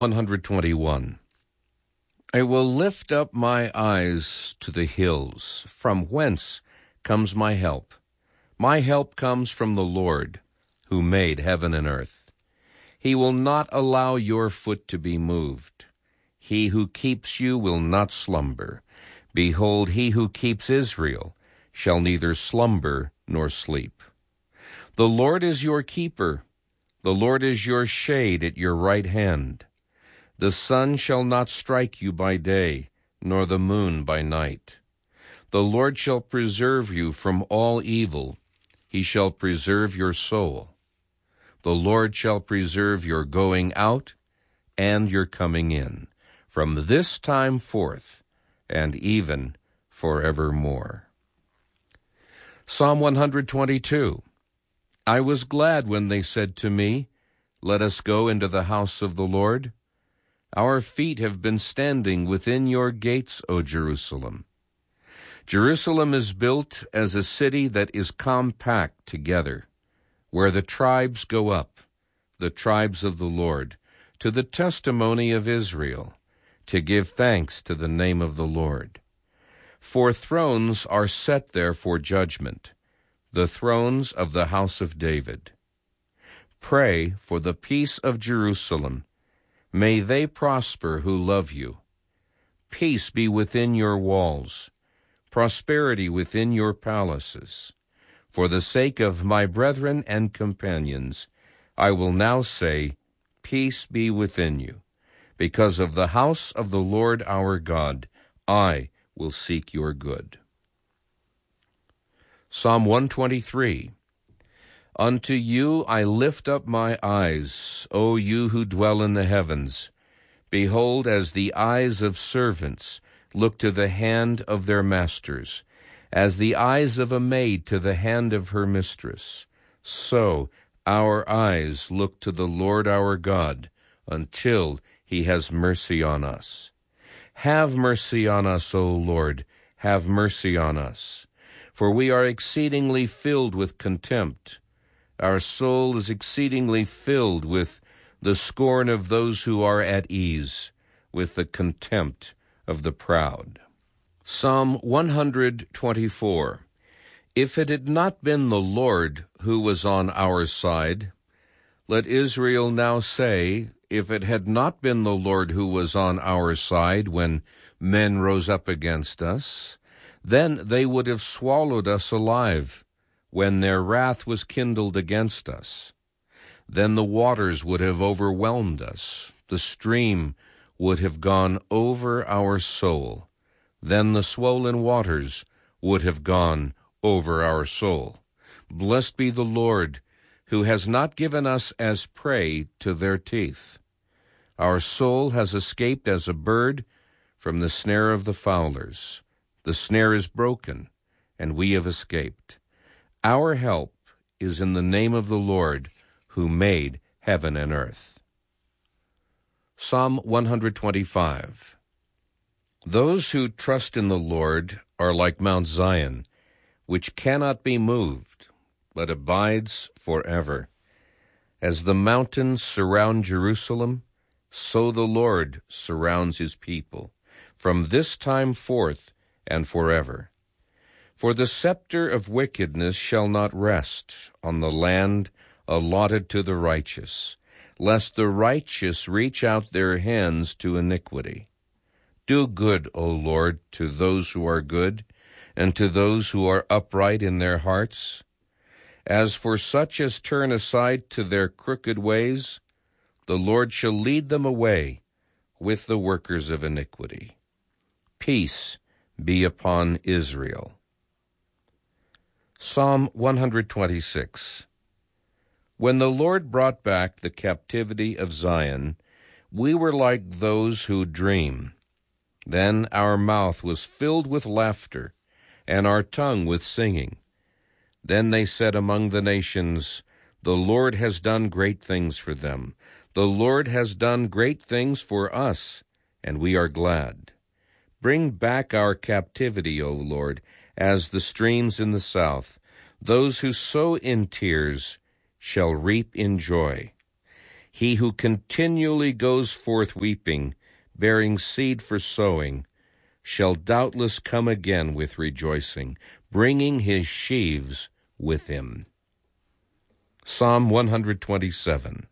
121. I will lift up my eyes to the hills. From whence comes my help? My help comes from the Lord, who made heaven and earth. He will not allow your foot to be moved. He who keeps you will not slumber. Behold, he who keeps Israel shall neither slumber nor sleep. The Lord is your keeper. The Lord is your shade at your right hand. The sun shall not strike you by day, nor the moon by night. The Lord shall preserve you from all evil. He shall preserve your soul. The Lord shall preserve your going out and your coming in, from this time forth and even forevermore. Psalm 122. I was glad when they said to me, let us go into the house of the Lord. Our feet have been standing within your gates, O Jerusalem. Jerusalem is built as a city that is compact together, where the tribes go up, the tribes of the Lord, to the testimony of Israel, to give thanks to the name of the Lord. For thrones are set there for judgment, the thrones of the house of David. Pray for the peace of Jerusalem. May they prosper who love you. Peace be within your walls, prosperity within your palaces. For the sake of my brethren and companions, I will now say, peace be within you. Because of the house of the Lord our God, I will seek your good. Psalm 123. Unto you I lift up my eyes, O you who dwell in the heavens. Behold, as the eyes of servants look to the hand of their masters, as the eyes of a maid to the hand of her mistress, so our eyes look to the Lord our God, until he has mercy on us. Have mercy on us, O Lord, have mercy on us. For we are exceedingly filled with contempt. Our soul is exceedingly filled with the scorn of those who are at ease, with the contempt of the proud. Psalm 124. If it had not been the Lord who was on our side, let Israel now say, if it had not been the Lord who was on our side when men rose up against us, then they would have swallowed us alive when their wrath was kindled against us. Then the waters would have overwhelmed us. The stream would have gone over our soul. Then the swollen waters would have gone over our soul. Blessed be the Lord, who has not given us as prey to their teeth. Our soul has escaped as a bird from the snare of the fowlers. The snare is broken, and we have escaped. Our help is in the name of the Lord, who made heaven and earth. Psalm 125. Those who trust in the Lord are like Mount Zion, which cannot be moved, but abides forever. As the mountains surround Jerusalem, so the Lord surrounds his people, from this time forth and forever. For the scepter of wickedness shall not rest on the land allotted to the righteous, lest the righteous reach out their hands to iniquity. Do good, O Lord, to those who are good, and to those who are upright in their hearts. As for such as turn aside to their crooked ways, the Lord shall lead them away with the workers of iniquity. Peace be upon Israel. Psalm 126. When the Lord brought back the captivity of Zion, we were like those who dream. Then our mouth was filled with laughter, and our tongue with singing. Then they said among the nations, the Lord has done great things for them. The Lord has done great things for us, and we are glad. Bring back our captivity, O Lord, as the streams in the south. Those who sow in tears shall reap in joy. He who continually goes forth weeping, bearing seed for sowing, shall doubtless come again with rejoicing, bringing his sheaves with him. Psalm 127.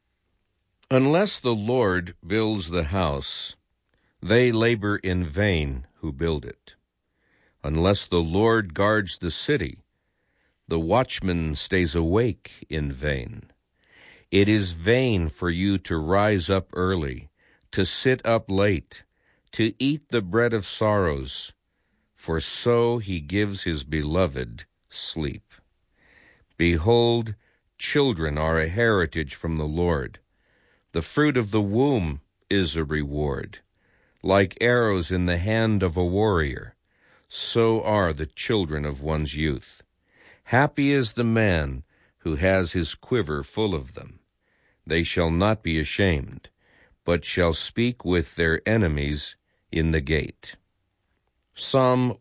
Unless the Lord builds the house, they labor in vain who build it. Unless the Lord guards the city, the watchman stays awake in vain. It is vain for you to rise up early, to sit up late, to eat the bread of sorrows, for so he gives his beloved sleep. Behold, children are a heritage from the Lord. The fruit of the womb is a reward. Like arrows in the hand of a warrior, so are the children of one's youth. Happy is the man who has his quiver full of them. They shall not be ashamed, but shall speak with their enemies in the gate. Psalm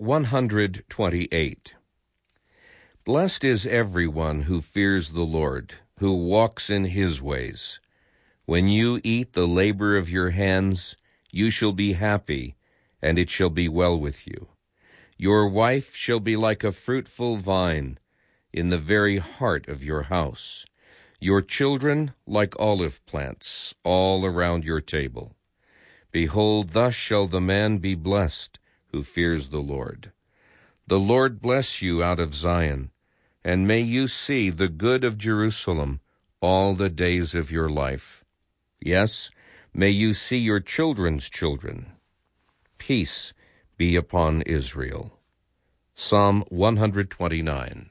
128. Blessed is everyone who fears the Lord, who walks in his ways. When you eat the labor of your hands, you shall be happy, and it shall be well with you. Your wife shall be like a fruitful vine in the very heart of your house, your children like olive plants all around your table. Behold, thus shall the man be blessed who fears the Lord. The Lord bless you out of Zion, and may you see the good of Jerusalem all the days of your life. Yes, may you see your children's children. Peace be upon Israel. Psalm 129.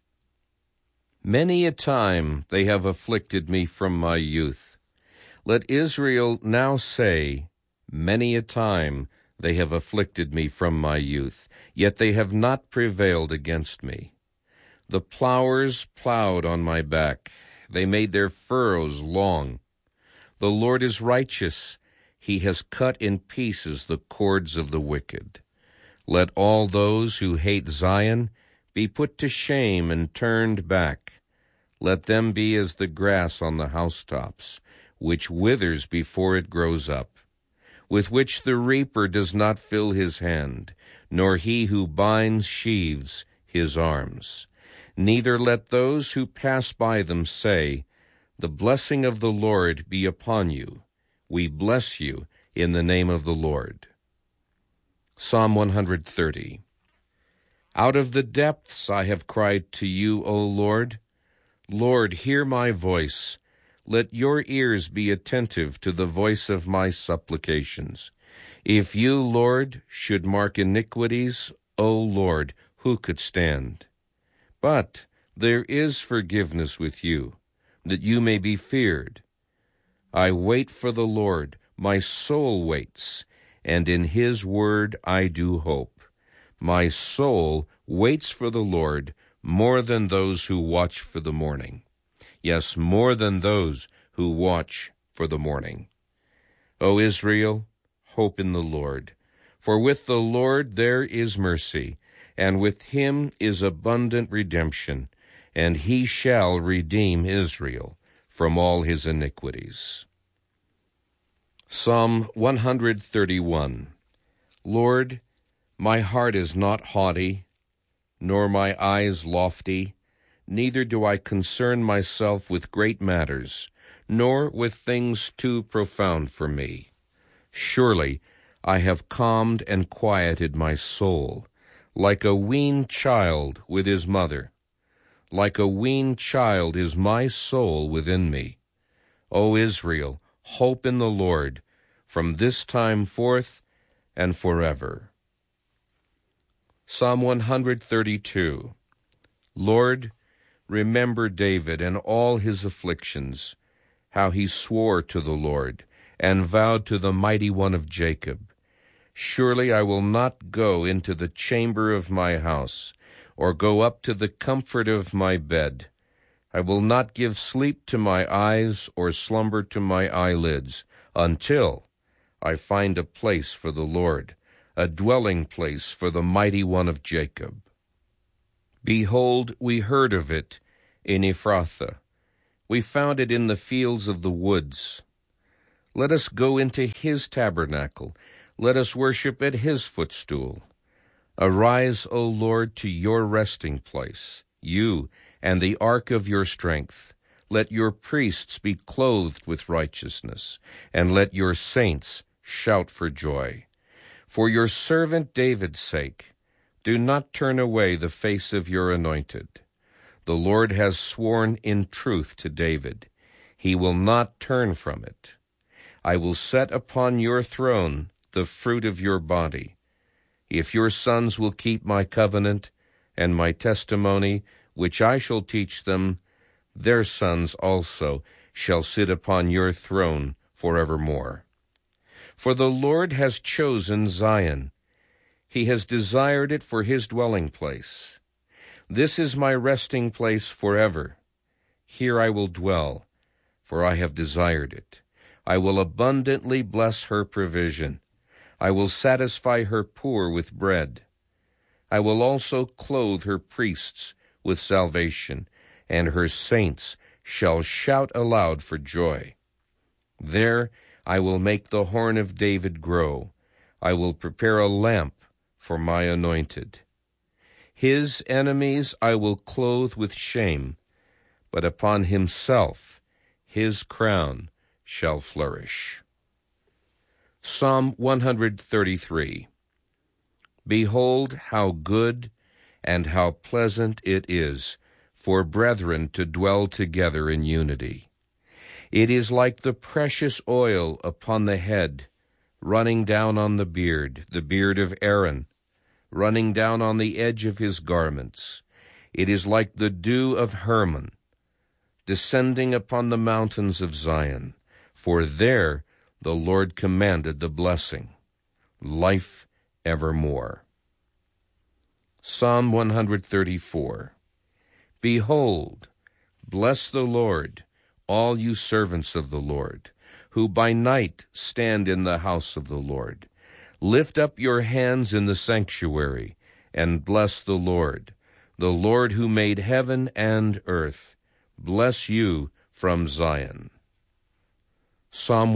Many a time they have afflicted me from my youth. Let Israel now say, many a time they have afflicted me from my youth, yet they have not prevailed against me. The plowers plowed on my back. They made their furrows long. The Lord is righteous. He has cut in pieces the cords of the wicked. Let all those who hate Zion be put to shame and turned back. Let them be as the grass on the housetops, which withers before it grows up, with which the reaper does not fill his hand, nor he who binds sheaves his arms. Neither let those who pass by them say, the blessing of the Lord be upon you. We bless you in the name of the Lord. Psalm 130. Out of the depths I have cried to you, O Lord. Lord, hear my voice. Let your ears be attentive to the voice of my supplications. If you, Lord, should mark iniquities, O Lord, who could stand? But there is forgiveness with you, that you may be feared. I wait for the Lord, my soul waits, and in his word I do hope. My soul waits for the Lord more than those who watch for the morning. Yes, more than those who watch for the morning. O Israel, hope in the Lord. For with the Lord there is mercy, and with him is abundant redemption, and he shall redeem Israel from all his iniquities. Psalm 131. Lord, my heart is not haughty, nor my eyes lofty, neither do I concern myself with great matters, nor with things too profound for me. Surely I have calmed and quieted my soul, like a weaned child with his mother. Like a weaned child is my soul within me. O Israel, hope in the Lord, from this time forth and forever. Psalm 132. Lord, remember David and all his afflictions, how he swore to the Lord, and vowed to the Mighty One of Jacob. Surely I will not go into the chamber of my house, or go up to the comfort of my bed. I will not give sleep to my eyes, or slumber to my eyelids, until I find a place for the Lord, a dwelling place for the Mighty One of Jacob. Behold, we heard of it in Ephrathah. We found it in the fields of the woods. Let us go into his tabernacle. Let us worship at his footstool. Arise, O Lord, to your resting place, you and the ark of your strength. Let your priests be clothed with righteousness, and let your saints shout for joy. For your servant David's sake, do not turn away the face of your anointed. The Lord has sworn in truth to David. He will not turn from it. I will set upon your throne the fruit of your body. If your sons will keep my covenant and my testimony, which I shall teach them, their sons also shall sit upon your throne forevermore. For the Lord has chosen Zion. He has desired it for his dwelling place. This is my resting place forever. Here I will dwell, for I have desired it. I will abundantly bless her provision. I will satisfy her poor with bread. I will also clothe her priests with salvation, and her saints shall shout aloud for joy. There I will make the horn of David grow. I will prepare a lamp for my anointed. His enemies I will clothe with shame, but upon himself his crown shall flourish. Psalm 133. Behold, how good and how pleasant it is for brethren to dwell together in unity. It is like the precious oil upon the head, running down on the beard of Aaron, running down on the edge of his garments. It is like the dew of Hermon, descending upon the mountains of Zion. For there the Lord commanded the blessing, life evermore. Psalm 134. Behold, bless the Lord, all you servants of the Lord, who by night stand in the house of the Lord. Lift up your hands in the sanctuary, and bless the Lord who made heaven and earth. Bless you from Zion. Psalm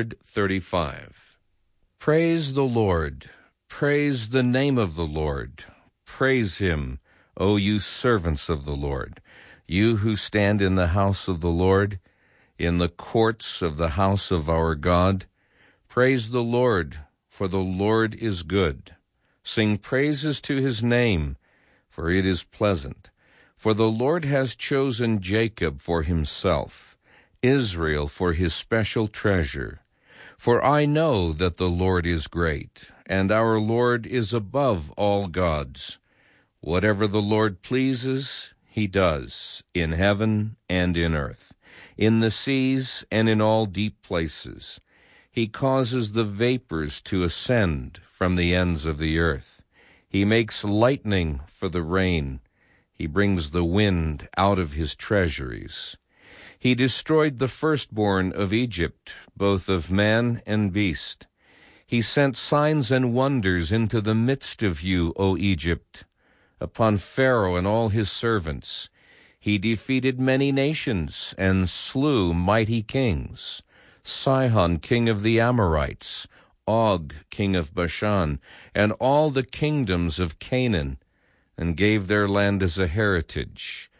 135. Praise the Lord. Praise the name of the Lord. Praise him, O you servants of the Lord, you who stand in the house of the Lord, in the courts of the house of our God. Praise the Lord, for the Lord is good. Sing praises to his name, for it is pleasant. For the Lord has chosen Jacob for himself, Israel for his special treasure. For I know that the Lord is great, and our Lord is above all gods. Whatever the Lord pleases, he does, in heaven and in earth, in the seas and in all deep places. He causes the vapors to ascend from the ends of the earth. He makes lightning for the rain. He brings the wind out of his treasuries. He destroyed the firstborn of Egypt, both of man and beast. He sent signs and wonders into the midst of you, O Egypt, upon Pharaoh and all his servants. He defeated many nations and slew mighty kings. Sihon, king of the Amorites, Og, king of Bashan, and all the kingdoms of Canaan, and gave their land as a heritage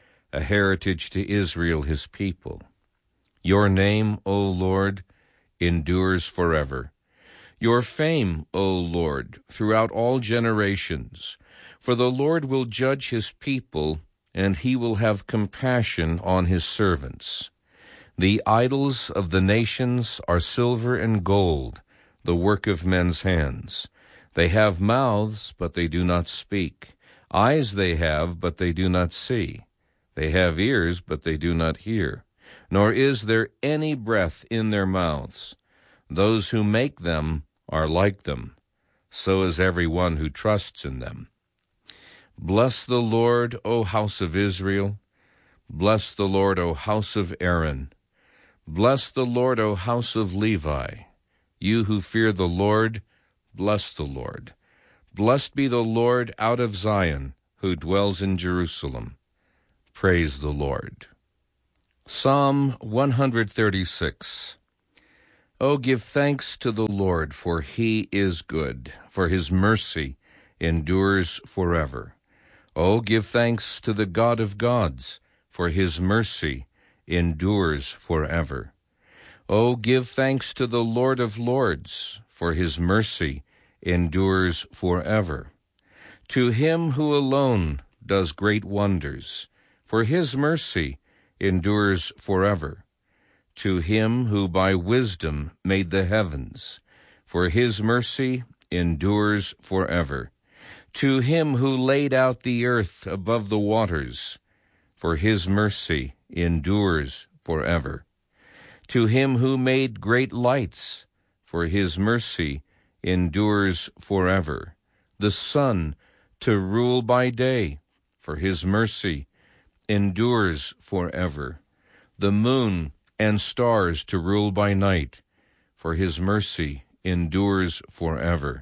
to Israel his people. Your name, O Lord, endures forever. Your fame, O Lord, throughout all generations. For the Lord will judge his people, and he will have compassion on his servants. The idols of the nations are silver and gold, the work of men's hands. They have mouths, but they do not speak. Eyes they have, but they do not see. They have ears, but they do not hear. Nor is there any breath in their mouths. Those who make them are like them. So is every one who trusts in them. Bless the Lord, O house of Israel. Bless the Lord, O house of Aaron. Bless the Lord, O house of Levi. You who fear the Lord, bless the Lord. Blessed be the Lord out of Zion, who dwells in Jerusalem. Praise the Lord. Psalm 136. O give thanks to the Lord, for he is good, for his mercy endures forever. O give thanks to the God of gods, for his mercy endures forever. O give thanks to the Lord of lords, for his mercy endures forever. To him who alone does great wonders, for his mercy endures forever. To him who by wisdom made the heavens, for his mercy endures forever. To him who laid out the earth above the waters, for his mercy endures forever. To him who made great lights, for his mercy endures forever. The sun to rule by day, for his mercy endures forever. The moon and stars to rule by night, for his mercy endures forever.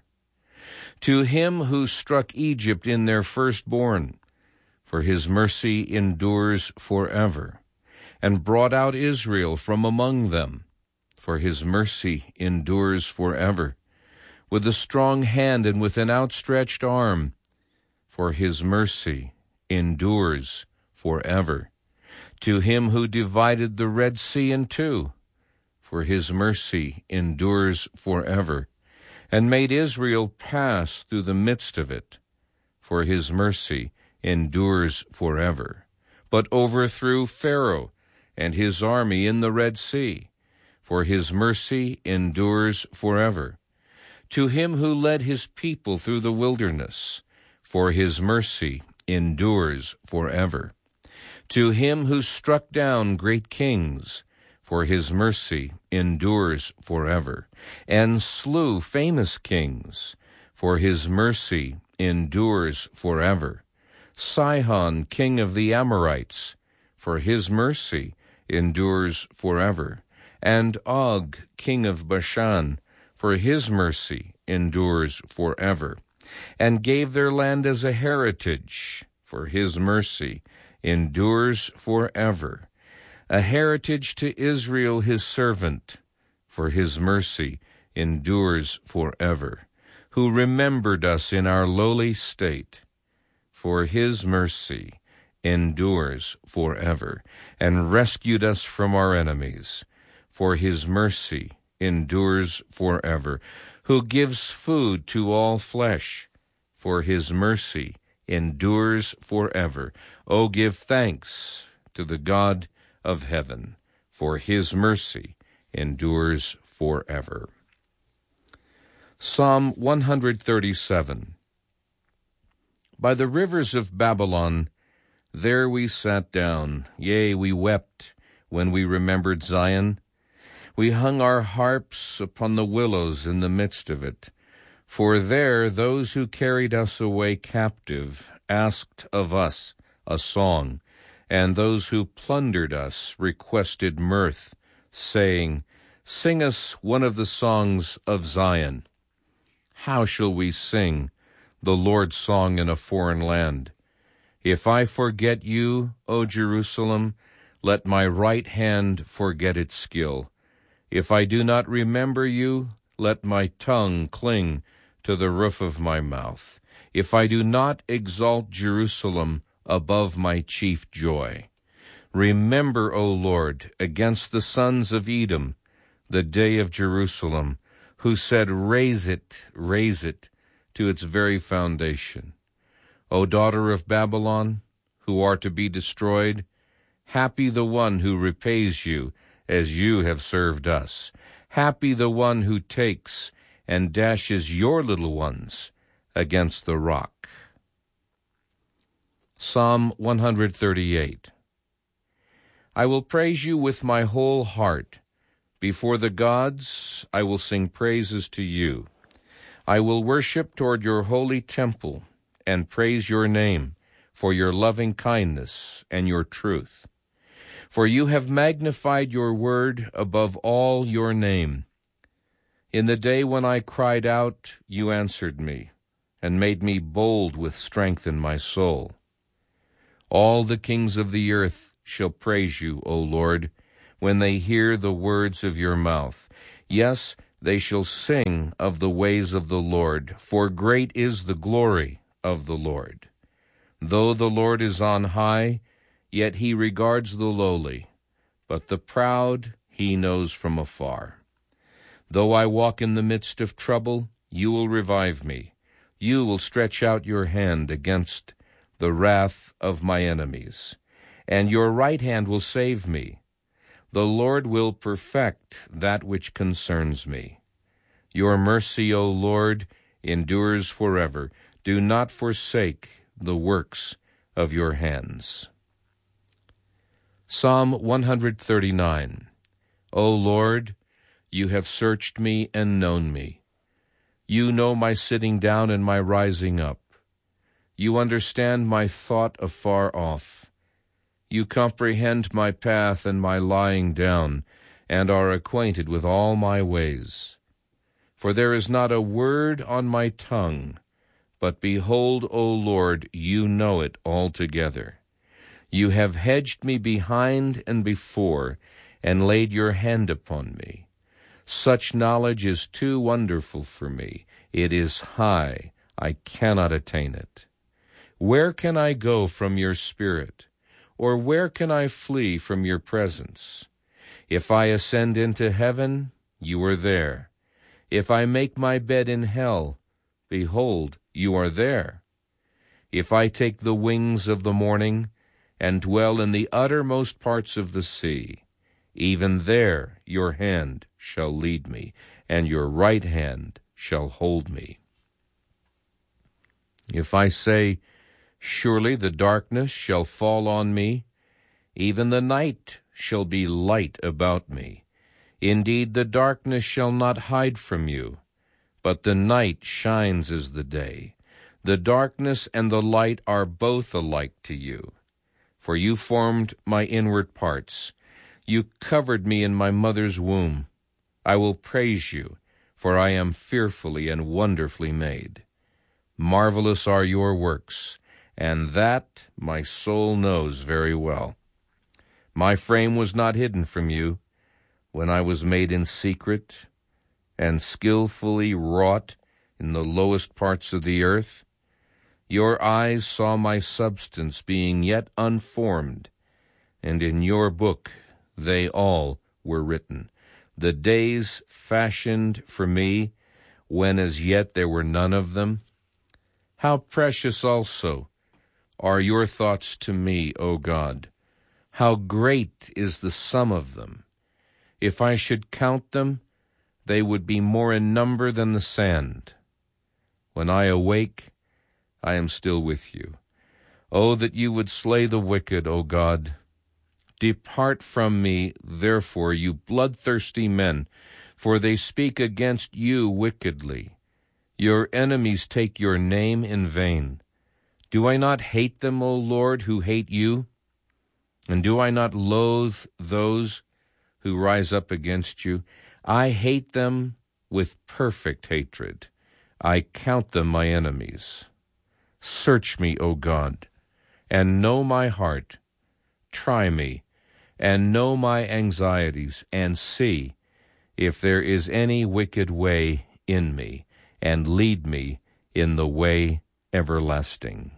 To him who struck Egypt in their firstborn, for his mercy endures forever, and brought out Israel from among them, for his mercy endures forever, with a strong hand and with an outstretched arm, for his mercy endures forever. To him who divided the Red Sea in two, for his mercy endures forever, and made Israel pass through the midst of it, for his mercy endures forever, but overthrew Pharaoh and his army in the Red Sea, for his mercy endures forever. To him who led his people through the wilderness, for his mercy endures forever. To him who struck down great kings, for his mercy endures forever, and slew famous kings, for his mercy endures forever. Sihon, king of the Amorites, for his mercy endures forever, and Og, king of Bashan, for his mercy endures forever, and gave their land as a heritage, for his mercy endures forever, a heritage to Israel his servant, for his mercy endures forever, who remembered us in our lowly state, for his mercy endures forever, and rescued us from our enemies, for his mercy endures forever, who gives food to all flesh, for his mercy endures forever. O give thanks to the God of heaven, for his mercy endures forever. Psalm 137. By the rivers of Babylon, there we sat down, yea, we wept when we remembered Zion. We hung our harps upon the willows in the midst of it. For there those who carried us away captive asked of us a song, and those who plundered us requested mirth, saying, Sing us one of the songs of Zion. How shall we sing the Lord's song in a foreign land? If I forget you, O Jerusalem, let my right hand forget its skill. If I do not remember you, let my tongue cling to the roof of my mouth. If I do not exalt Jerusalem above my chief joy. Remember, O Lord, against the sons of Edom, the day of Jerusalem, who said, raise it, to its very foundation. O daughter of Babylon, who are to be destroyed, happy the one who repays you as you have served us. Happy the one who takes and dashes your little ones against the rock. Psalm 138. I will praise you with my whole heart. Before the gods I will sing praises to you. I will worship toward your holy temple and praise your name for your loving kindness and your truth. For you have magnified your word above all your name. In the day when I cried out, you answered me, and made me bold with strength in my soul. All the kings of the earth shall praise you, O Lord, when they hear the words of your mouth. Yes, they shall sing of the ways of the Lord, for great is the glory of the Lord. Though the Lord is on high, yet he regards the lowly, but the proud he knows from afar. Though I walk in the midst of trouble, you will revive me. You will stretch out your hand against the wrath of my enemies, and your right hand will save me. The Lord will perfect that which concerns me. Your mercy, O Lord, endures forever. Do not forsake the works of your hands. Psalm 139. O Lord, you have searched me and known me. You know my sitting down and my rising up. You understand my thought afar off. You comprehend my path and my lying down, and are acquainted with all my ways. For there is not a word on my tongue, but behold, O Lord, you know it altogether. You have hedged me behind and before, and laid your hand upon me. Such knowledge is too wonderful for me. It is high. I cannot attain it. Where can I go from your spirit? Or where can I flee from your presence? If I ascend into heaven, you are there. If I make my bed in hell, behold, you are there. If I take the wings of the morning and dwell in the uttermost parts of the sea, even there your hand shall lead me, and your right hand shall hold me. If I say, surely the darkness shall fall on me, even the night shall be light about me. Indeed, the darkness shall not hide from you, but the night shines as the day. The darkness and the light are both alike to you. For you formed my inward parts. You covered me in my mother's womb. I will praise you, for I am fearfully and wonderfully made. Marvelous are your works, and that my soul knows very well. My frame was not hidden from you when I was made in secret and skillfully wrought in the lowest parts of the earth. Your eyes saw my substance being yet unformed, and in your book they all were written, the days fashioned for me, when as yet there were none of them. How precious also are your thoughts to me, O God! How great is the sum of them! If I should count them, they would be more in number than the sand. When I awake, I am still with you. Oh, that you would slay the wicked, O God! Depart from me, therefore, you bloodthirsty men, for they speak against you wickedly. Your enemies take your name in vain. Do I not hate them, O Lord, who hate you? And do I not loathe those who rise up against you? I hate them with perfect hatred. I count them my enemies. Search me, O God, and know my heart. Try me, and know my anxieties, and see if there is any wicked way in me, and lead me in the way everlasting.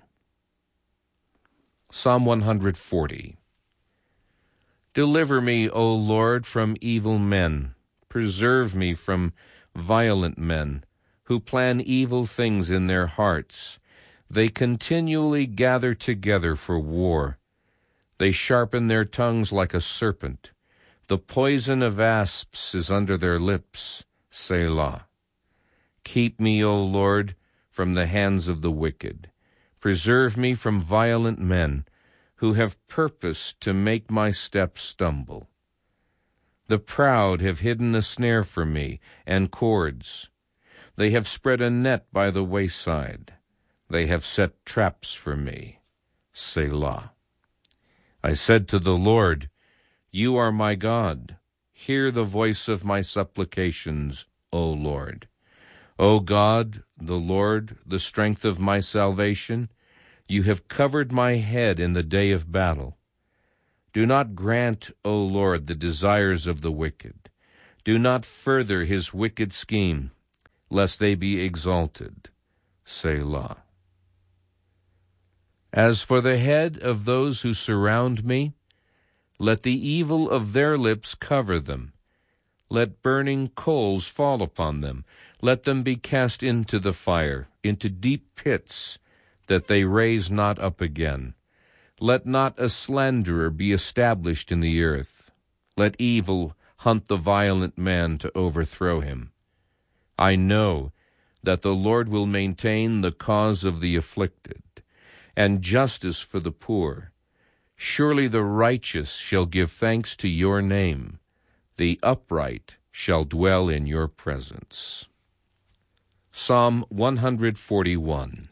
Psalm 140. Deliver me, O Lord, from evil men. Preserve me from violent men, who plan evil things in their hearts. They continually gather together for war. They sharpen their tongues like a serpent. The poison of asps is under their lips. Selah. Keep me, O Lord, from the hands of the wicked. Preserve me from violent men, who have purposed to make my steps stumble. The proud have hidden a snare for me, and cords. They have spread a net by the wayside. They have set traps for me. Selah. I said to the Lord, you are my God. Hear the voice of my supplications, O Lord. O God, the Lord, the strength of my salvation, you have covered my head in the day of battle. Do not grant, O Lord, the desires of the wicked. Do not further his wicked scheme, lest they be exalted. Selah. As for the head of those who surround me, let the evil of their lips cover them. Let burning coals fall upon them. Let them be cast into the fire, into deep pits, that they raise not up again. Let not a slanderer be established in the earth. Let evil hunt the violent man to overthrow him. I know that the Lord will maintain the cause of the afflicted, and justice for the poor. Surely the righteous shall give thanks to your name. The upright shall dwell in your presence. Psalm 141.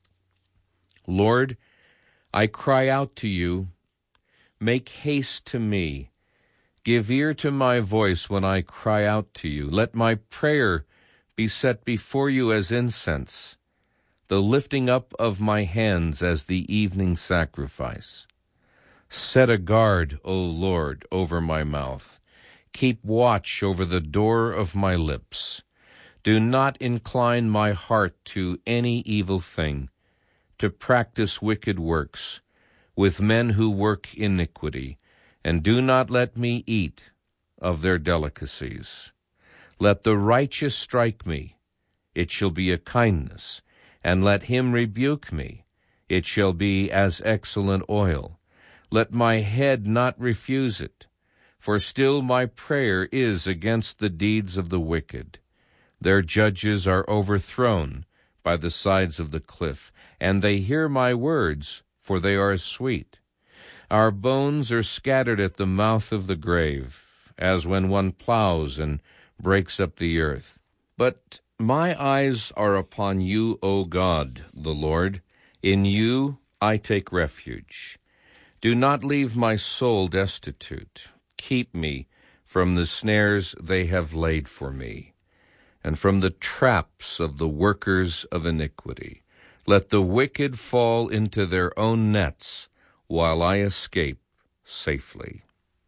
Lord, I cry out to you. Make haste to me. Give ear to my voice when I cry out to you. Let my prayer be set before you as incense, the lifting up of my hands as the evening sacrifice. Set a guard, O Lord, over my mouth. Keep watch over the door of my lips. Do not incline my heart to any evil thing, to practice wicked works with men who work iniquity, and do not let me eat of their delicacies. Let the righteous strike me, it shall be a kindness, and let him rebuke me, it shall be as excellent oil. Let my head not refuse it, for still my prayer is against the deeds of the wicked. Their judges are overthrown by the sides of the cliff, and they hear my words, for they are sweet. Our bones are scattered at the mouth of the grave, as when one plows and breaks up the earth. But my eyes are upon you, O God, the Lord. In you I take refuge. Do not leave my soul destitute. Keep me from the snares they have laid for me, and from the traps of the workers of iniquity. Let the wicked fall into their own nets, while I escape safely.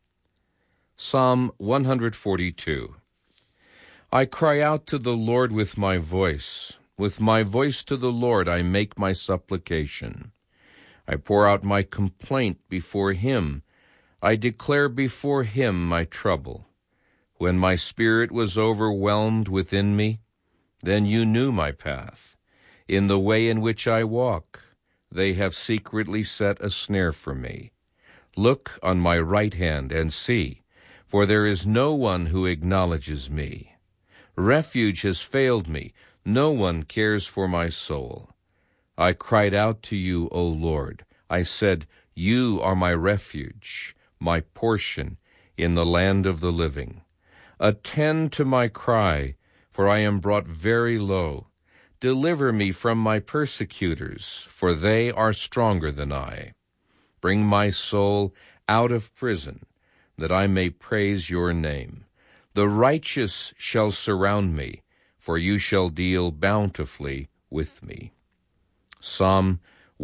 Psalm 142. I cry out to the Lord with my voice. With my voice to the Lord I make my supplication. I pour out my complaint before him. I declare before him my trouble. When my spirit was overwhelmed within me, then you knew my path. In the way in which I walk, they have secretly set a snare for me. Look on my right hand and see, for there is no one who acknowledges me. Refuge has failed me. No one cares for my soul. I cried out to you, O Lord. I said, you are my refuge, my portion in the land of the living. Attend to my cry, for I am brought very low. Deliver me from my persecutors, for they are stronger than I. Bring my soul out of prison, that I may praise your name. The righteous shall surround me, for you shall deal bountifully with me. Psalm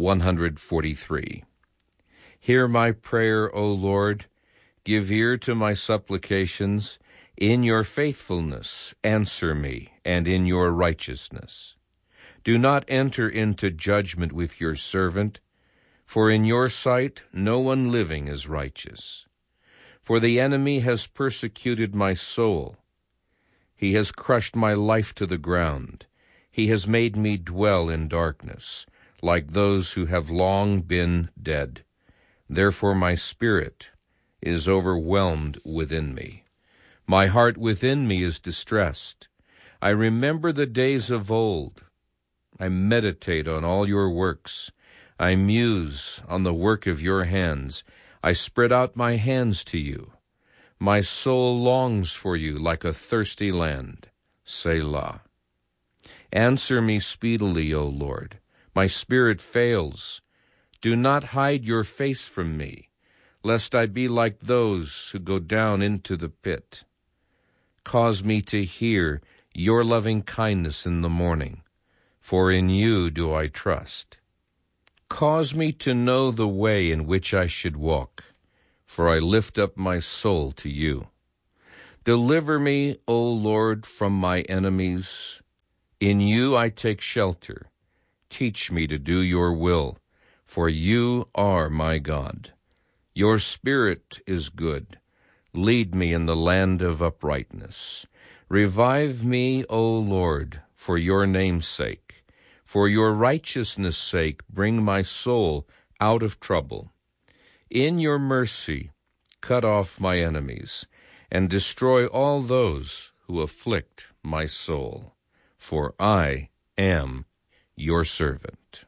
143. Hear my prayer, O Lord. Give ear to my supplications. In your faithfulness answer me, and in your righteousness. Do not enter into judgment with your servant, for in your sight no one living is righteous. For the enemy has persecuted my soul. He has crushed my life to the ground. He has made me dwell in darkness, like those who have long been dead. Therefore my spirit is overwhelmed within me. My heart within me is distressed. I remember the days of old. I meditate on all your works. I muse on the work of your hands. I spread out my hands to you. My soul longs for you like a thirsty land. Selah. Answer me speedily, O Lord. My spirit fails. Do not hide your face from me, lest I be like those who go down into the pit. Cause me to hear your loving kindness in the morning, for in you do I trust. Cause me to know the way in which I should walk, for I lift up my soul to you. Deliver me, O Lord, from my enemies. In you I take shelter. Teach me to do your will, for you are my God. Your Spirit is good. Lead me in the land of uprightness. Revive me, O Lord, for your name's sake. For your righteousness' sake, bring my soul out of trouble. In your mercy, cut off my enemies, and destroy all those who afflict my soul. For I am your servant.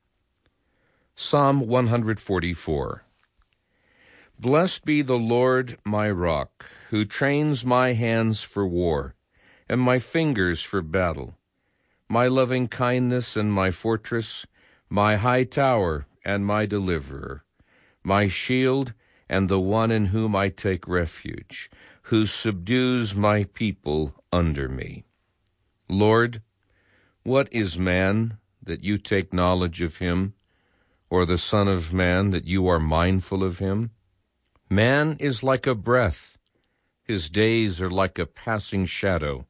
Psalm 144. Blessed be the Lord my rock, who trains my hands for war, and my fingers for battle, my loving kindness and my fortress, my high tower and my deliverer, my shield and the one in whom I take refuge, who subdues my people under me. Lord, what is man that you take knowledge of him, or the Son of Man that you are mindful of him? Man is like a breath, his days are like a passing shadow.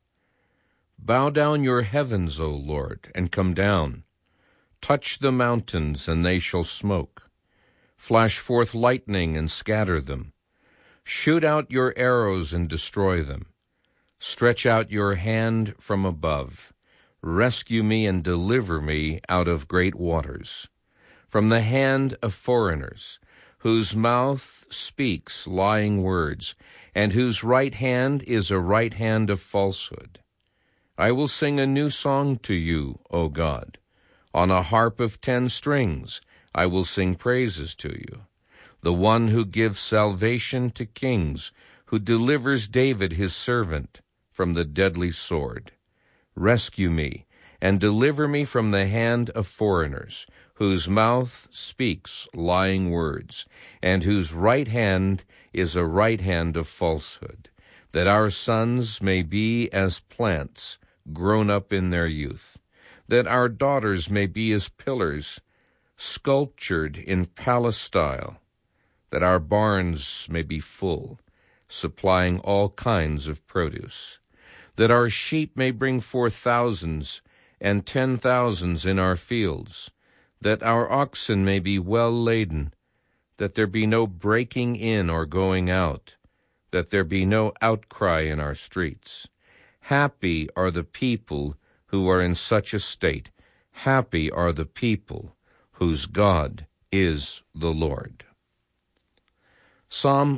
Bow down your heavens, O Lord, and come down. Touch the mountains, and they shall smoke. Flash forth lightning and scatter them. Shoot out your arrows and destroy them. Stretch out your hand from above. Rescue me and deliver me out of great waters, from the hand of foreigners, whose mouth speaks lying words, and whose right hand is a right hand of falsehood. I will sing a new song to you, O God. On a harp of 10 strings I will sing praises to you, the one who gives salvation to kings, who delivers David his servant from the deadly sword. Rescue me and deliver me from the hand of foreigners, whose mouth speaks lying words, and whose right hand is a right hand of falsehood, that our sons may be as plants grown up in their youth, that our daughters may be as pillars sculptured in palace style, that our barns may be full, supplying all kinds of produce, that our sheep may bring forth thousands and 10,000s in our fields, that our oxen may be well laden, that there be no breaking in or going out, that there be no outcry in our streets. Happy are the people who are in such a state. Happy are the people whose God is the Lord. Psalm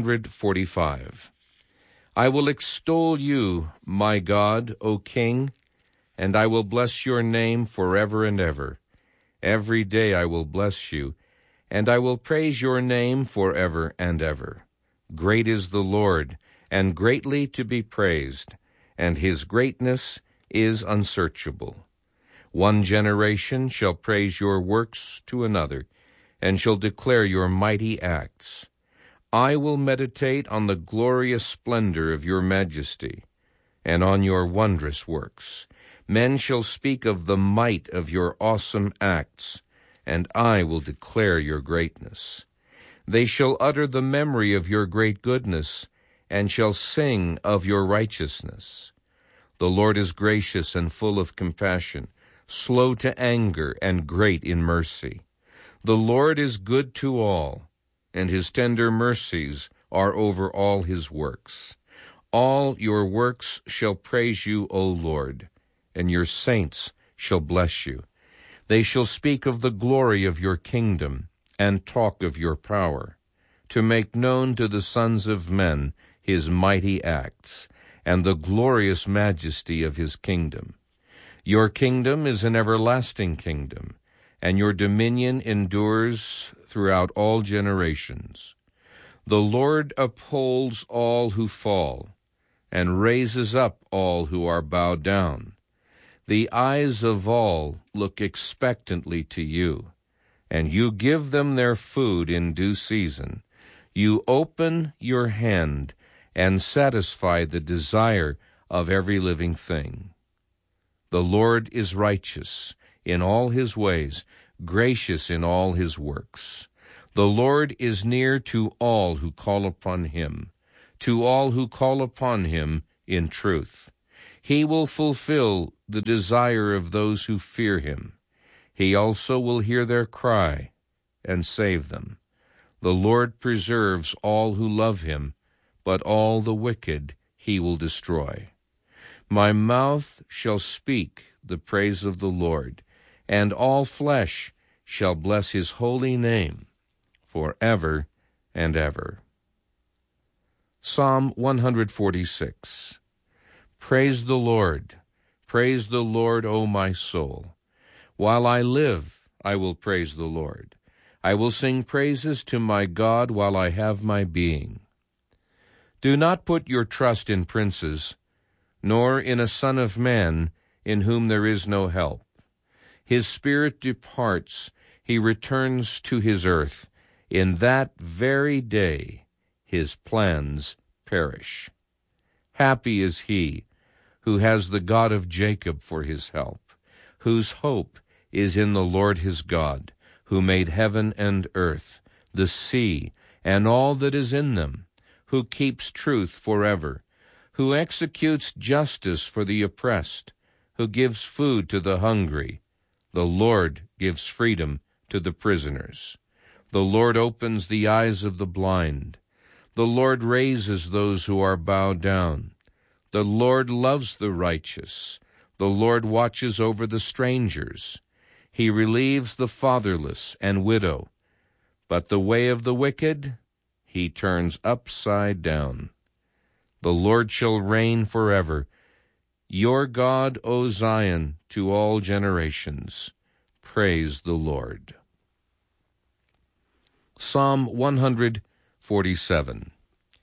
145. I will extol you, my God, O King, and I will bless your name forever and ever. Every day I will bless you, and I will praise your name forever and ever. Great is the Lord, and greatly to be praised, and his greatness is unsearchable. One generation shall praise your works to another, and shall declare your mighty acts. I will meditate on the glorious splendor of your majesty, and on your wondrous works. Men shall speak of the might of your awesome acts, and I will declare your greatness. They shall utter the memory of your great goodness, and shall sing of your righteousness. The Lord is gracious and full of compassion, slow to anger and great in mercy. The Lord is good to all, and his tender mercies are over all his works. All your works shall praise you, O Lord, and your saints shall bless you. They shall speak of the glory of your kingdom and talk of your power, to make known to the sons of men his mighty acts and the glorious majesty of his kingdom. Your kingdom is an everlasting kingdom, and your dominion endures throughout all generations. The Lord upholds all who fall, and raises up all who are bowed down. The eyes of all look expectantly to you, and you give them their food in due season. You open your hand and satisfy the desire of every living thing. The Lord is righteous in all his ways, gracious in all his works. The Lord is near to all who call upon him, to all who call upon him in truth. He will fulfill the desire of those who fear him. He also will hear their cry and save them. The Lord preserves all who love him, but all the wicked he will destroy. My mouth shall speak the praise of the Lord, and all flesh shall bless his holy name forever and ever. Psalm 146. Praise the Lord, O my soul. While I live, I will praise the Lord. I will sing praises to my God while I have my being. Do not put your trust in princes, nor in a son of man in whom there is no help. His spirit departs, he returns to his earth. In that very day his plans perish. Happy is he who has the God of Jacob for his help, whose hope is in the Lord his God, who made heaven and earth, the sea, and all that is in them, who keeps truth forever, who executes justice for the oppressed, who gives food to the hungry. The Lord gives freedom to the prisoners. The Lord opens the eyes of the blind. The Lord raises those who are bowed down. The Lord loves the righteous. The Lord watches over the strangers. He relieves the fatherless and widow. But the way of the wicked he turns upside down. The Lord shall reign forever. Your God, O Zion, to all generations. Praise the Lord. Psalm 147.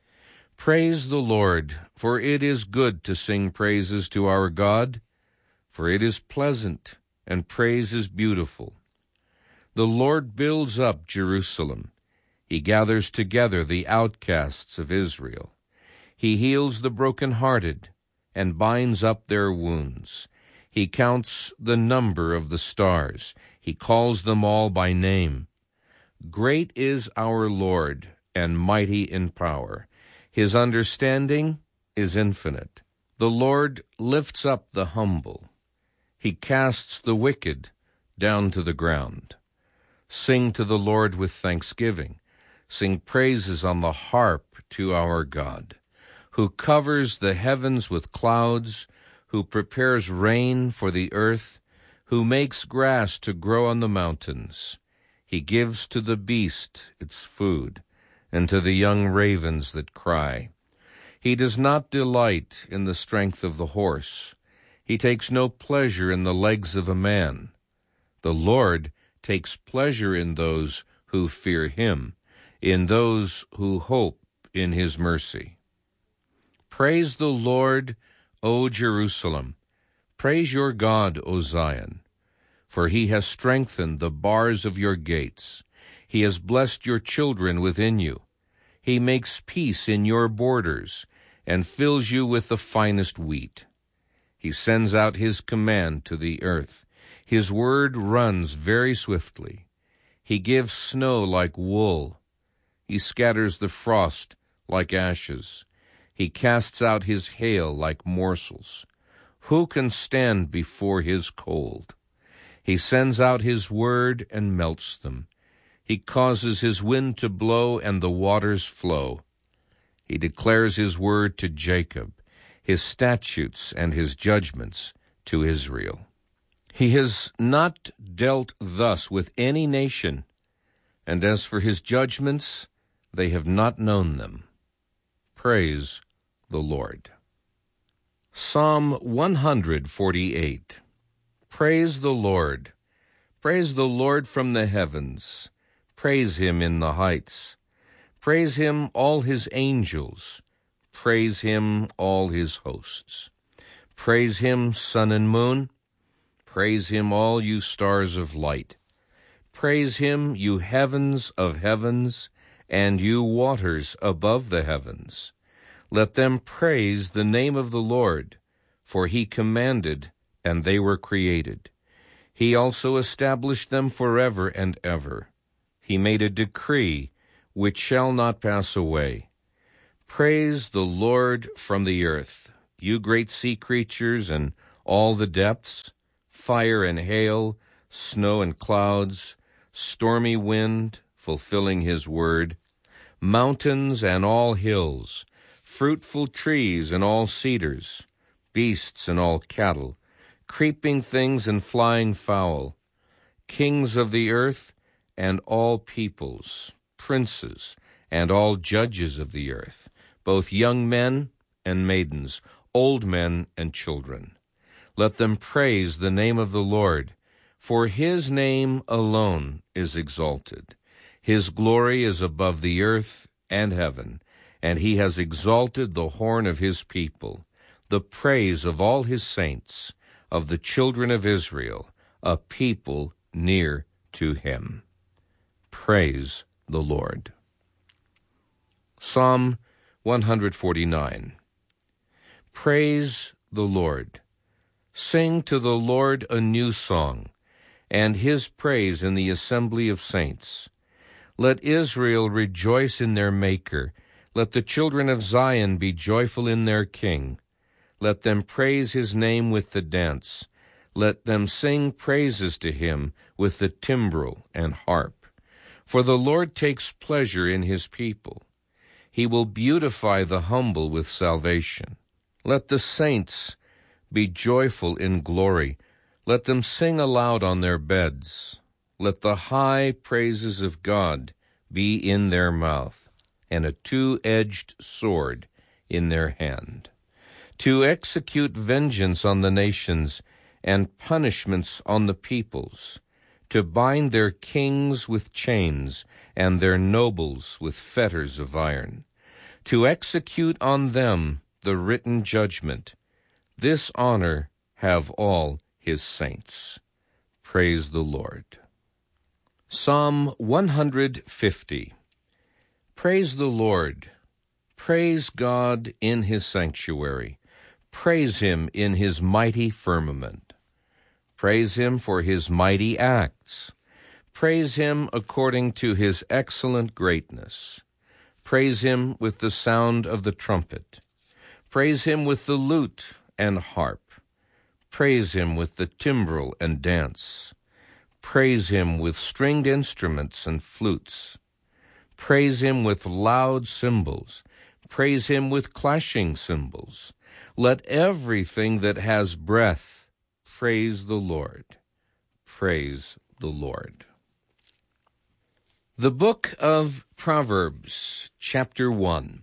Praise the Lord, for it is good to sing praises to our God, for it is pleasant, and praise is beautiful. The Lord builds up Jerusalem. He gathers together the outcasts of Israel. He heals the broken-hearted and binds up their wounds. He counts the number of the stars. He calls them all by name. Great is our Lord, and mighty in power. His understanding is infinite. The Lord lifts up the humble. He casts the wicked down to the ground. Sing to the Lord with thanksgiving. Sing praises on the harp to our God, who covers the heavens with clouds, who prepares rain for the earth, who makes grass to grow on the mountains. He gives to the beast its food, and to the young ravens that cry. He does not delight in the strength of the horse. He takes no pleasure in the legs of a man. The Lord takes pleasure in those who fear him, in those who hope in his mercy. Praise the Lord, O Jerusalem. Praise your God, O Zion. For he has strengthened the bars of your gates. He has blessed your children within you. He makes peace in your borders, and fills you with the finest wheat. He sends out his command to the earth. His word runs very swiftly. He gives snow like wool. He scatters the frost like ashes. He casts out his hail like morsels. Who can stand before his cold? He sends out his word and melts them. He causes his wind to blow and the waters flow. He declares his word to Jacob, his statutes and his judgments to Israel. He has not dealt thus with any nation, and as for his judgments, they have not known them. Praise the Lord. Psalm 148. Praise the Lord. Praise the Lord from the heavens. Praise him in the heights. Praise him, all his angels. Praise him, all his hosts. Praise him, sun and moon. Praise him, all you stars of light. Praise him, you heavens of heavens, and you waters above the heavens. Let them praise the name of the Lord, for he commanded, and they were created. He also established them forever and ever. He made a decree which shall not pass away. Praise the Lord from the earth, you great sea creatures and all the depths, fire and hail, snow and clouds, stormy wind, fulfilling his word, mountains and all hills, fruitful trees and all cedars, beasts and all cattle, creeping things and flying fowl, kings of the earth and all peoples, princes and all judges of the earth, both young men and maidens, old men and children. Let them praise the name of the Lord, for his name alone is exalted. His glory is above the earth and heaven, and he has exalted the horn of his people, the praise of all his saints, of the children of Israel, a people near to him. Praise the Lord. Psalm 149. Praise the Lord. Sing to the Lord a new song, and his praise in the assembly of saints. Let Israel rejoice in their Maker. Let the children of Zion be joyful in their King. Let them praise his name with the dance. Let them sing praises to him with the timbrel and harp. For the Lord takes pleasure in his people. He will beautify the humble with salvation. Let the saints be joyful in glory. Let them sing aloud on their beds. Let the high praises of God be in their mouth, and a two-edged sword in their hand, to execute vengeance on the nations and punishments on the peoples, to bind their kings with chains and their nobles with fetters of iron, to execute on them the written judgment. This honor have all his saints. Praise the Lord. Psalm 150. Praise the Lord. Praise God in his sanctuary. Praise him in his mighty firmament. Praise him for his mighty acts. Praise him according to his excellent greatness. Praise him with the sound of the trumpet. Praise him with the lute and harp. Praise him with the timbrel and dance. Praise him with stringed instruments and flutes. Praise him with loud cymbals. Praise him with clashing cymbals. Let everything that has breath praise the Lord. Praise the Lord. The Book of Proverbs, Chapter 1.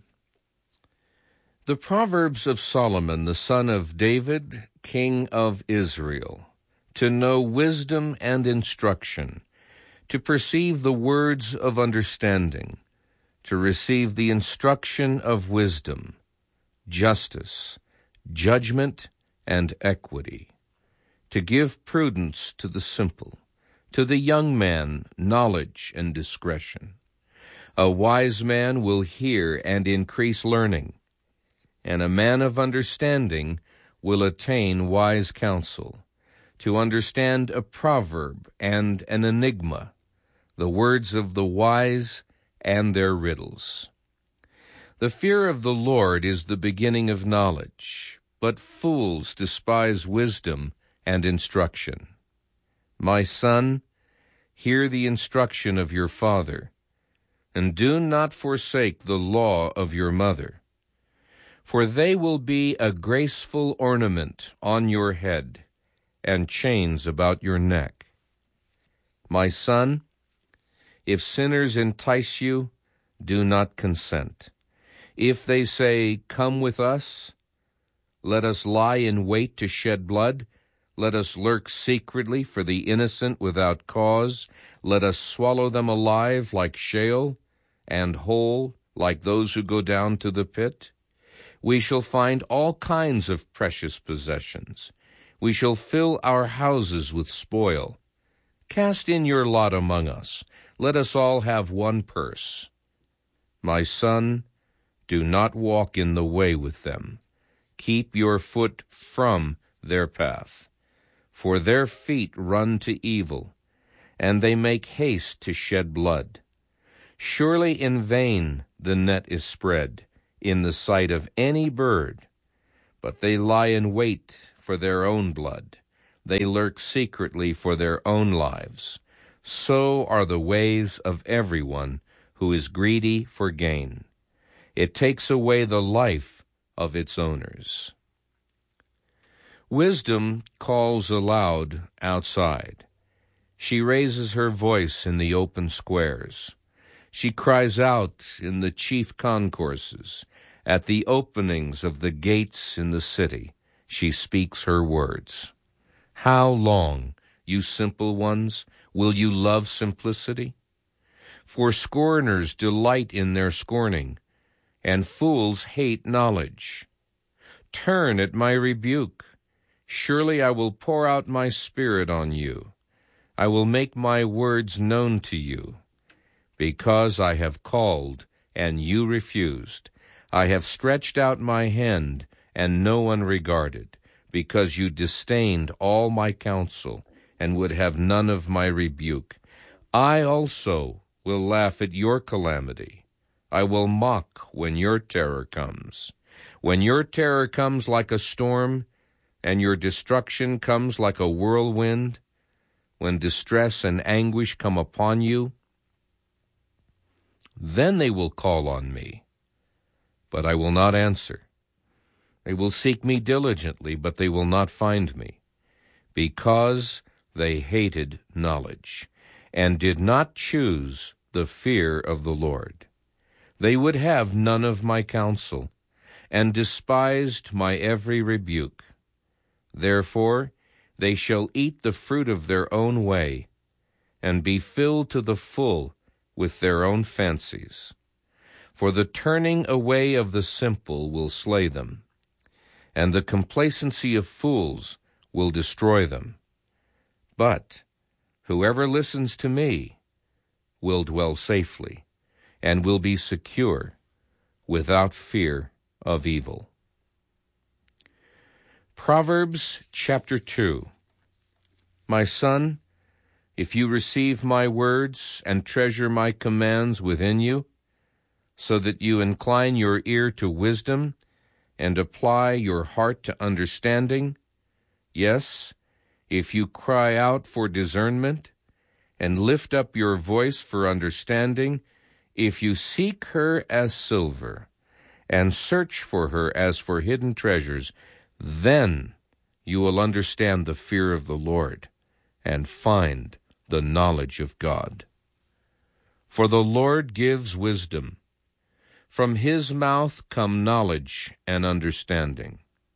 The Proverbs of Solomon, the son of David, king of Israel, to know wisdom and instruction, to perceive the words of understanding, to receive the instruction of wisdom, justice, judgment, and equity, to give prudence to the simple, to the young man knowledge and discretion. A wise man will hear and increase learning, and a man of understanding will attain wise counsel, to understand a proverb and an enigma, the words of the wise and their riddles. The fear of the Lord is the beginning of knowledge, but fools despise wisdom and instruction. My son, hear the instruction of your father, and do not forsake the law of your mother. For they will be a graceful ornament on your head, and chains about your neck. My son, if sinners entice you, do not consent. If they say, "Come with us," let us lie in wait to shed blood. Let us lurk secretly for the innocent without cause. Let us swallow them alive like Sheol, and whole like those who go down to the pit. We shall find all kinds of precious possessions. We shall fill our houses with spoil. Cast in your lot among us. Let us all have one purse. My son, do not walk in the way with them. Keep your foot from their path. For their feet run to evil, and they make haste to shed blood. Surely in vain the net is spread in the sight of any bird, but they lie in wait for their own blood. They lurk secretly for their own lives. So are the ways of everyone who is greedy for gain. It takes away the life of its owners. Wisdom calls aloud outside. She raises her voice in the open squares. She cries out in the chief concourses. At the openings of the gates in the city, she speaks her words. How long, you simple ones, will you love simplicity? For scorners delight in their scorning, and fools hate knowledge. Turn at my rebuke. Surely I will pour out my spirit on you. I will make my words known to you. Because I have called, and you refused. I have stretched out my hand, and no one regarded, because you disdained all my counsel, and would have none of my rebuke. I also will laugh at your calamity. I will mock when your terror comes. When your terror comes like a storm, and your destruction comes like a whirlwind, when distress and anguish come upon you, then they will call on me, but I will not answer. They will seek me diligently, but they will not find me, because they hated knowledge and did not choose the fear of the Lord. They would have none of my counsel, and despised my every rebuke. Therefore they shall eat the fruit of their own way, and be filled to the full with their own fancies. For the turning away of the simple will slay them, and the complacency of fools will destroy them. But whoever listens to me will dwell safely, and will be secure without fear of evil. Proverbs chapter 2. My son, if you receive my words and treasure my commands within you, so that you incline your ear to wisdom and apply your heart to understanding, yes, if you cry out for discernment and lift up your voice for understanding, if you seek her as silver and search for her as for hidden treasures, then you will understand the fear of the Lord and find the knowledge of God. For the Lord gives wisdom. From his mouth come knowledge and understanding.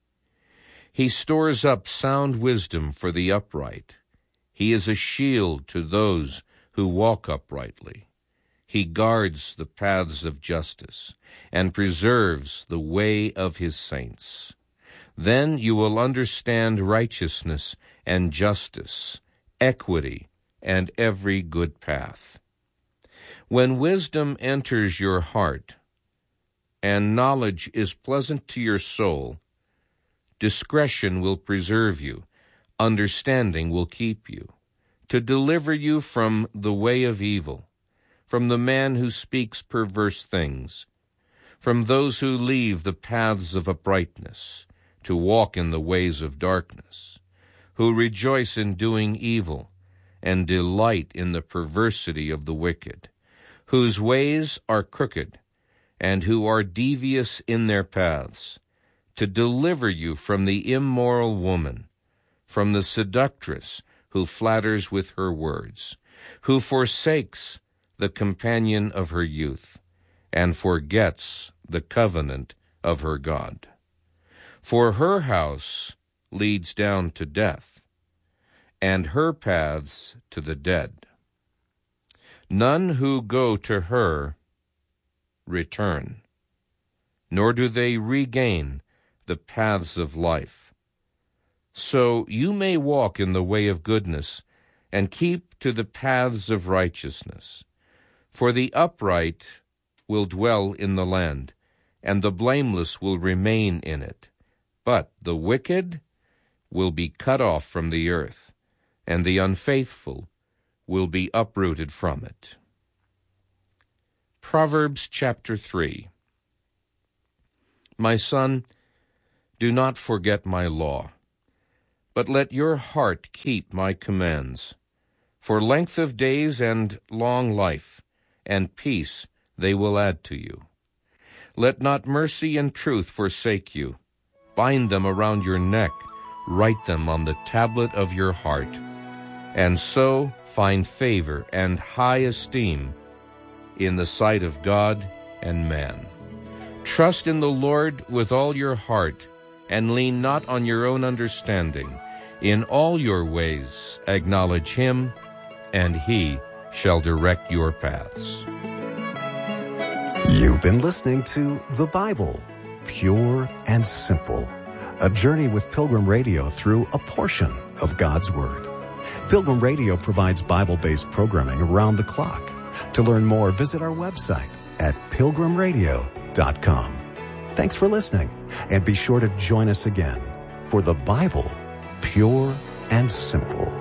He stores up sound wisdom for the upright. He is a shield to those who walk uprightly. He guards the paths of justice and preserves the way of his saints. Then you will understand righteousness and justice, equity, and every good path. When wisdom enters your heart, and knowledge is pleasant to your soul, discretion will preserve you, understanding will keep you, to deliver you from the way of evil, from the man who speaks perverse things, from those who leave the paths of uprightness, to walk in the ways of darkness, who rejoice in doing evil, and delight in the perversity of the wicked, whose ways are crooked, and who are devious in their paths, to deliver you from the immoral woman, from the seductress who flatters with her words, who forsakes the companion of her youth, and forgets the covenant of her God. For her house leads down to death, and her paths to the dead. None who go to her return, nor do they regain the paths of life. So you may walk in the way of goodness, and keep to the paths of righteousness. For the upright will dwell in the land, and the blameless will remain in it. But the wicked will be cut off from the earth, and the unfaithful will be uprooted from it. Proverbs chapter 3. My son, do not forget my law, but let your heart keep my commands. For length of days and long life, and peace they will add to you. Let not mercy and truth forsake you. Bind them around your neck, write them on the tablet of your heart, and so find favor and high esteem in the sight of God and man. Trust in the Lord with all your heart, and lean not on your own understanding. In all your ways acknowledge him, and he shall direct your paths. You've been listening to The Bible, Pure and Simple, a journey with Pilgrim Radio through a portion of God's Word. Pilgrim Radio provides Bible-based programming around the clock. To learn more, visit our website at pilgrimradio.com. Thanks for listening, and be sure to join us again for The Bible, Pure and Simple.